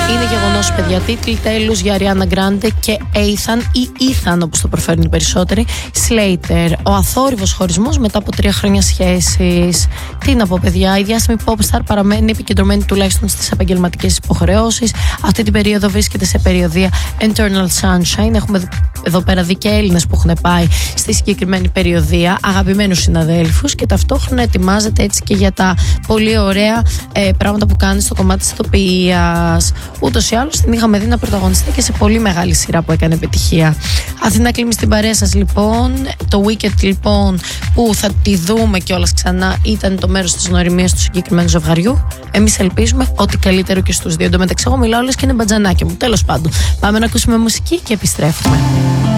Είναι γεγονός, παιδιά. Τίτλοι τέλους για Ariana Grande και Ethan ή Ethan, όπως το προφέρουν οι περισσότεροι, Slater. Ο αθόρυβος χωρισμός μετά από 3 χρόνια σχέσης. Τι να πω, παιδιά, η διάσημη pop star παραμένει επικεντρωμένη τουλάχιστον στις επαγγελματικές υποχρεώσεις. Αυτή την περίοδο βρίσκεται σε περιοδεία Eternal Sunshine. Έχουμε εδώ πέρα δει και Έλληνες που έχουν πάει στη συγκεκριμένη περιοδεία, αγαπημένους συναδέλφους, και ταυτόχρονα ετοιμάζεται έτσι και για τα πολύ ωραία πράγματα που κάνει στο κομμάτι της ηθοποιίας. Ούτως ή άλλως την είχαμε δει να πρωταγωνιστεί και σε πολύ μεγάλη σειρά που έκανε επιτυχία. Αθηνά Κλίμη στην παρέα σας, λοιπόν. Το Wicked, λοιπόν, που θα τη δούμε κιόλας ξανά, ήταν το μέρος της γνωριμίας του συγκεκριμένου ζευγαριού. Εμείς ελπίζουμε ότι καλύτερο και στους δύο. Εν τω μεταξύ, εγώ μιλάω όλες και είναι μπατζανάκια μου. Τέλος πάντων, πάμε να ακούσουμε μουσική και επιστρέφουμε.